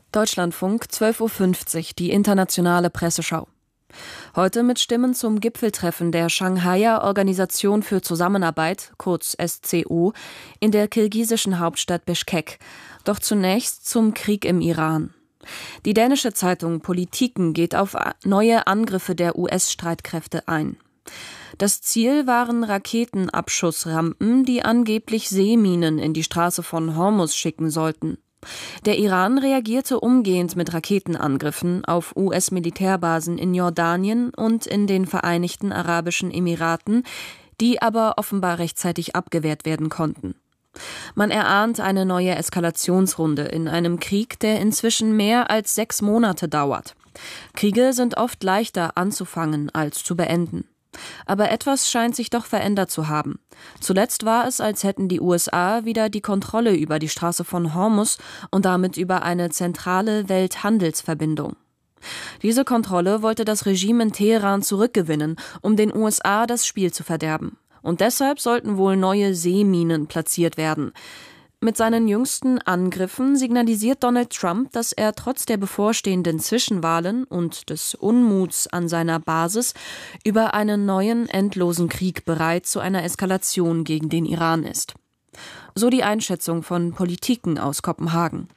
Deutschlandfunk, 12:50 Uhr, die internationale Presseschau. Heute mit Stimmen zum Gipfeltreffen der Shanghaier Organisation für Zusammenarbeit, kurz SCO, in der kirgisischen Hauptstadt Bischkek. Doch zunächst zum Krieg im Iran. Die dänische Zeitung Politiken geht auf neue Angriffe der US-Streitkräfte ein. Das Ziel waren Raketenabschussrampen, die angeblich Seeminen in die Straße von Hormuz schicken sollten. Der Iran reagierte umgehend mit Raketenangriffen auf US-Militärbasen in Jordanien und in den Vereinigten Arabischen Emiraten, die aber offenbar rechtzeitig abgewehrt werden konnten. Man erahnt eine neue Eskalationsrunde in einem Krieg, der inzwischen mehr als 6 Monate dauert. Kriege sind oft leichter anzufangen als zu beenden. Aber etwas scheint sich doch verändert zu haben. Zuletzt war es, als hätten die USA wieder die Kontrolle über die Straße von Hormuz und damit über eine zentrale Welthandelsverbindung. Diese Kontrolle wollte das Regime in Teheran zurückgewinnen, um den USA das Spiel zu verderben. Und deshalb sollten wohl neue Seeminen platziert werden. Mit seinen jüngsten Angriffen signalisiert Donald Trump, dass er trotz der bevorstehenden Zwischenwahlen und des Unmuts an seiner Basis über einen neuen, endlosen Krieg bereit zu einer Eskalation gegen den Iran ist. So die Einschätzung von Politiken aus Kopenhagen.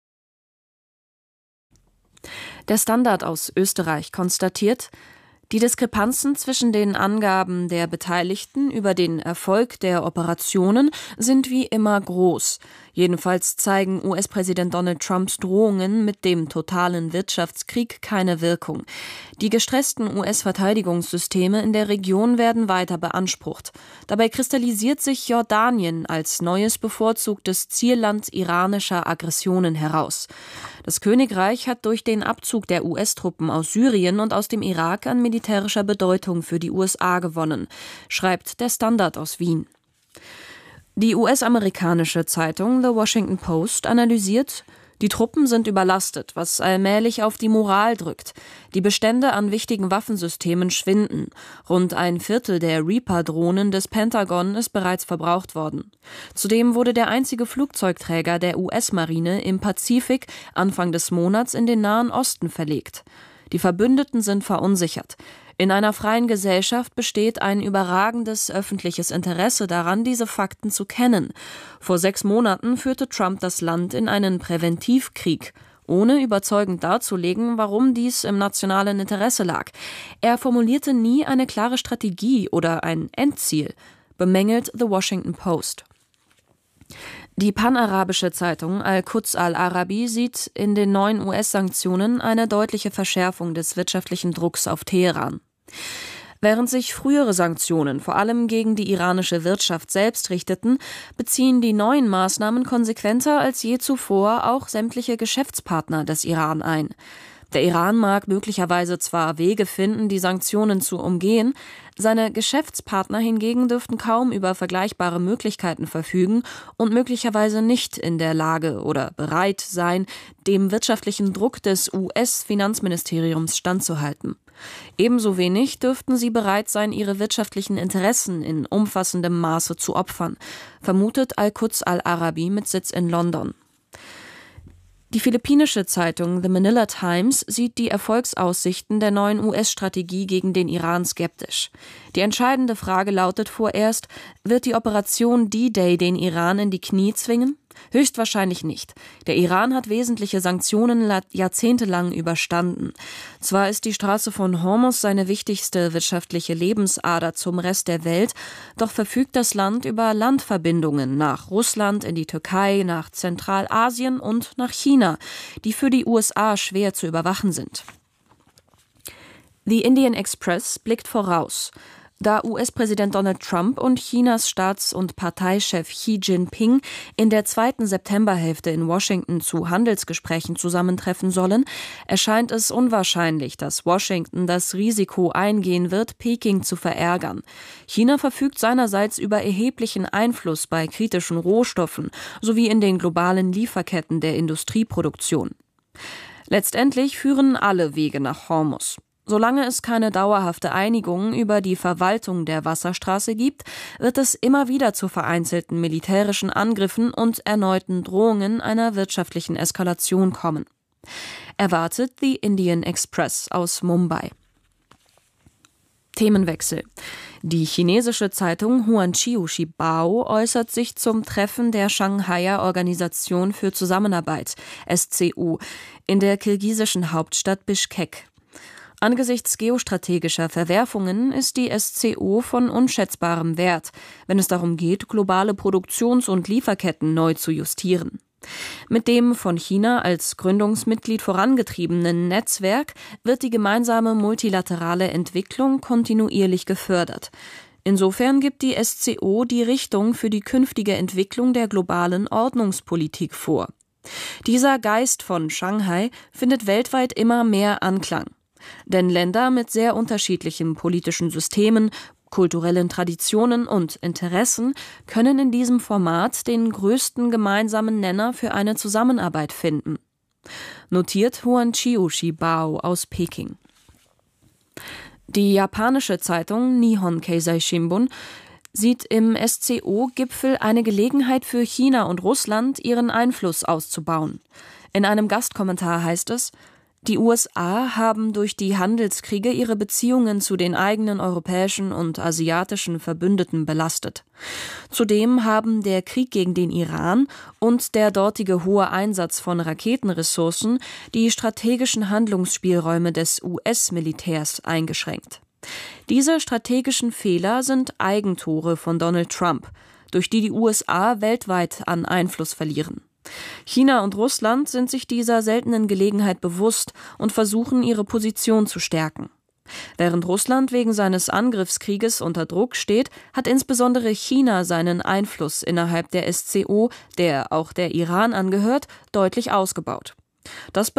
Der Standard aus Österreich konstatiert, die Diskrepanzen zwischen den Angaben der Beteiligten über den Erfolg der Operationen sind wie immer groß. Jedenfalls zeigen US-Präsident Donald Trumps Drohungen mit dem totalen Wirtschaftskrieg keine Wirkung. Die gestressten US-Verteidigungssysteme in der Region werden weiter beansprucht. Dabei kristallisiert sich Jordanien als neues bevorzugtes Zielland iranischer Aggressionen heraus. Das Königreich hat durch den Abzug der US-Truppen aus Syrien und aus dem Irak an militärischer Bedeutung für die USA gewonnen, schreibt der Standard aus Wien. Die US-amerikanische Zeitung The Washington Post analysiert, die Truppen sind überlastet, was allmählich auf die Moral drückt. Die Bestände an wichtigen Waffensystemen schwinden. Rund 1/4 der Reaper-Drohnen des Pentagon ist bereits verbraucht worden. Zudem wurde der einzige Flugzeugträger der US-Marine im Pazifik Anfang des Monats in den Nahen Osten verlegt. Die Verbündeten sind verunsichert. In einer freien Gesellschaft besteht ein überragendes öffentliches Interesse daran, diese Fakten zu kennen. Vor 6 Monaten führte Trump das Land in einen Präventivkrieg, ohne überzeugend darzulegen, warum dies im nationalen Interesse lag. Er formulierte nie eine klare Strategie oder ein Endziel, bemängelt The Washington Post. Die panarabische Zeitung Al-Quds Al-Arabi sieht in den neuen US-Sanktionen eine deutliche Verschärfung des wirtschaftlichen Drucks auf Teheran. Während sich frühere Sanktionen vor allem gegen die iranische Wirtschaft selbst richteten, beziehen die neuen Maßnahmen konsequenter als je zuvor auch sämtliche Geschäftspartner des Iran ein. Der Iran mag möglicherweise zwar Wege finden, die Sanktionen zu umgehen, seine Geschäftspartner hingegen dürften kaum über vergleichbare Möglichkeiten verfügen und möglicherweise nicht in der Lage oder bereit sein, dem wirtschaftlichen Druck des US-Finanzministeriums standzuhalten. Ebenso wenig dürften sie bereit sein, ihre wirtschaftlichen Interessen in umfassendem Maße zu opfern, vermutet Al-Quds Al-Arabi mit Sitz in London. Die philippinische Zeitung The Manila Times sieht die Erfolgsaussichten der neuen US-Strategie gegen den Iran skeptisch. Die entscheidende Frage lautet vorerst, wird die Operation D-Day den Iran in die Knie zwingen? Höchstwahrscheinlich nicht. Der Iran hat wesentliche Sanktionen jahrzehntelang überstanden. Zwar ist die Straße von Hormuz seine wichtigste wirtschaftliche Lebensader zum Rest der Welt, doch verfügt das Land über Landverbindungen nach Russland, in die Türkei, nach Zentralasien und nach China, die für die USA schwer zu überwachen sind. The Indian Express blickt voraus. Da US-Präsident Donald Trump und Chinas Staats- und Parteichef Xi Jinping in der 2. Septemberhälfte in Washington zu Handelsgesprächen zusammentreffen sollen, erscheint es unwahrscheinlich, dass Washington das Risiko eingehen wird, Peking zu verärgern. China verfügt seinerseits über erheblichen Einfluss bei kritischen Rohstoffen sowie in den globalen Lieferketten der Industrieproduktion. Letztendlich führen alle Wege nach Hormuz. Solange es keine dauerhafte Einigung über die Verwaltung der Wasserstraße gibt, wird es immer wieder zu vereinzelten militärischen Angriffen und erneuten Drohungen einer wirtschaftlichen Eskalation kommen. Erwartet The Indian Express aus Mumbai. Themenwechsel. Die chinesische Zeitung Huanqiu Shibao äußert sich zum Treffen der Shanghaier Organisation für Zusammenarbeit, SCO, in der kirgisischen Hauptstadt Bischkek. Angesichts geostrategischer Verwerfungen ist die SCO von unschätzbarem Wert, wenn es darum geht, globale Produktions- und Lieferketten neu zu justieren. Mit dem von China als Gründungsmitglied vorangetriebenen Netzwerk wird die gemeinsame multilaterale Entwicklung kontinuierlich gefördert. Insofern gibt die SCO die Richtung für die künftige Entwicklung der globalen Ordnungspolitik vor. Dieser Geist von Shanghai findet weltweit immer mehr Anklang. Denn Länder mit sehr unterschiedlichen politischen Systemen, kulturellen Traditionen und Interessen können in diesem Format den größten gemeinsamen Nenner für eine Zusammenarbeit finden. Notiert Huanqiu Shibao aus Peking. Die japanische Zeitung Nihon Keizai Shimbun sieht im SCO-Gipfel eine Gelegenheit für China und Russland, ihren Einfluss auszubauen. In einem Gastkommentar heißt es: Die USA haben durch die Handelskriege ihre Beziehungen zu den eigenen europäischen und asiatischen Verbündeten belastet. Zudem haben der Krieg gegen den Iran und der dortige hohe Einsatz von Raketenressourcen die strategischen Handlungsspielräume des US-Militärs eingeschränkt. Diese strategischen Fehler sind Eigentore von Donald Trump, durch die die USA weltweit an Einfluss verlieren. China und Russland sind sich dieser seltenen Gelegenheit bewusst und versuchen, ihre Position zu stärken. Während Russland wegen seines Angriffskrieges unter Druck steht, hat insbesondere China seinen Einfluss innerhalb der SCO, der auch der Iran angehört, deutlich ausgebaut. Das